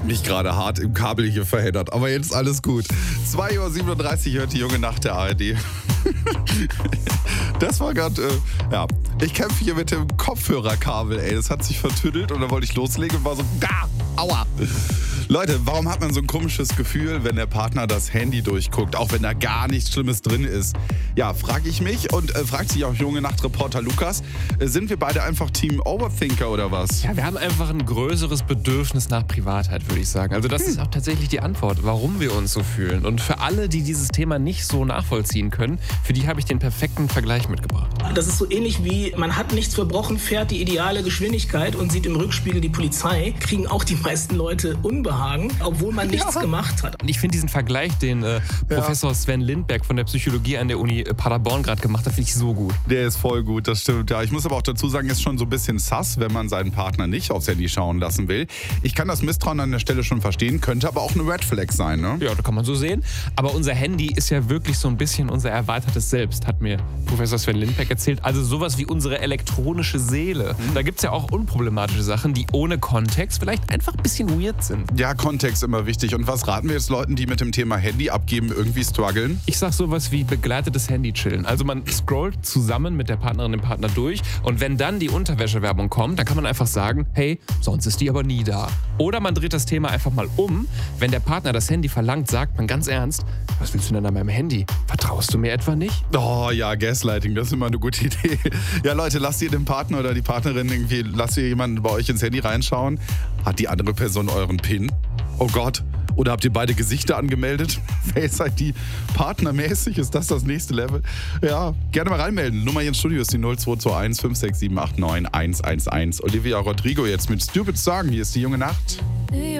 mich gerade hart im Kabel hier verheddert, aber jetzt alles gut. 2:37 Uhr hört die junge Nacht der ARD. Das war gerade, ja. Ich kämpfe hier mit dem Kopfhörerkabel, ey. Das hat sich vertüdelt und dann wollte ich loslegen und war so, aua. Leute, warum hat man so ein komisches Gefühl, wenn der Partner das Handy durchguckt, auch wenn da gar nichts Schlimmes drin ist? Ja, frage ich mich und fragt sich auch junge Nachtreporter Lukas, sind wir beide einfach Team Overthinker oder was? Ja, wir haben einfach ein größeres Bedürfnis nach Privatheit, würde ich sagen. Also das ist auch tatsächlich die Antwort, warum wir uns so fühlen. Und für alle, die dieses Thema nicht so nachvollziehen können, für die habe ich den perfekten Vergleich mitgebracht. Das ist so ähnlich wie, man hat nichts verbrochen, fährt die ideale Geschwindigkeit und sieht im Rückspiegel die Polizei, kriegen auch die meisten Leute Unbehagen, obwohl man nichts gemacht hat. Und ich finde diesen Vergleich, den Professor Sven Lindberg von der Psychologie an der Uni Paderborn gerade gemacht hat, finde ich so gut. Der ist voll gut, das stimmt. Ja, ich muss aber auch dazu sagen, ist schon so ein bisschen sass, wenn man seinen Partner nicht aufs Handy schauen lassen will. Ich kann das Misstrauen an der Stelle schon verstehen, könnte aber auch eine Red Flag sein, ne? Ja, da kann man so sehen. Aber unser Handy ist ja wirklich so ein bisschen unser erweitertes Selbst, hat mir Professor Sven Lindberg erzählt. Also sowas wie unsere elektronische Seele. Da gibt es ja auch unproblematische Sachen, die ohne Kontext vielleicht einfach ein bisschen weird sind. Ja, Kontext immer wichtig. Und was raten wir jetzt Leuten, die mit dem Thema Handy abgeben irgendwie strugglen? Ich sag sowas wie begleitetes Handy-Chillen. Also man scrollt zusammen mit der Partnerin, dem Partner durch und wenn dann die Unterwäschewerbung kommt, dann kann man einfach sagen, hey, sonst ist die aber nie da. Oder man dreht das Thema einfach mal um. Wenn der Partner das Handy verlangt, sagt man ganz ernst, was willst du denn an meinem Handy? Vertraust du mir etwa nicht? Oh ja, Gaslighting, das ist immer eine gute Idee. Ja Leute, lasst ihr den Partner oder die Partnerin irgendwie, lasst ihr jemanden bei euch ins Handy reinschauen? Hat die andere Person euren PIN? Oh Gott. Oder habt ihr beide Gesichter angemeldet? Face ID partnermäßig, ist das nächste Level? Ja, gerne mal reinmelden. Nummer hier ins Studio ist die 0221 56789 111. Olivia Rodrigo jetzt mit Stupid Song. Hier ist die junge Nacht.